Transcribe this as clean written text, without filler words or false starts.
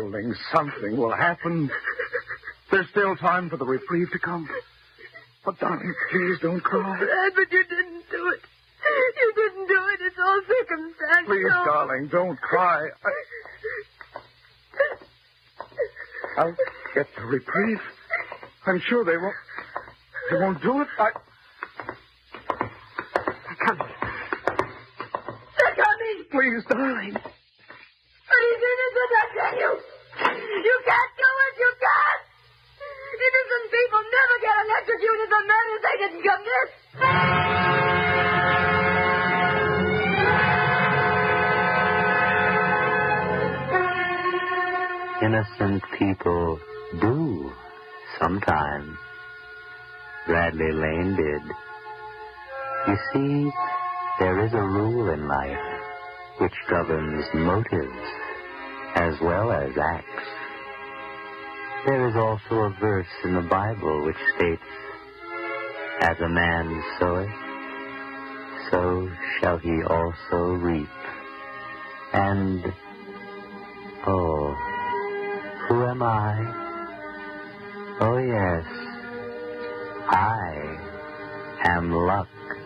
darling, something will happen. There's still time for the reprieve to come. But, darling, please don't cry. Dad, but you didn't do it. You didn't do it. It's all circumstantial. Please, darling, don't cry. I'll get the reprieve. I'm sure they won't. They won't do it. They're coming. Please, darling. But he's innocent, I tell you. You can't do it. You can't. Innocent people never get electrocuted for murders they didn't commit. Innocent people do sometimes. Bradley Lane did. You see, there is a rule in life which governs motives as well as acts. There is also a verse in the Bible which states, "As a man soweth, so shall he also reap." And, oh, who am I? Oh, yes, I am Luck.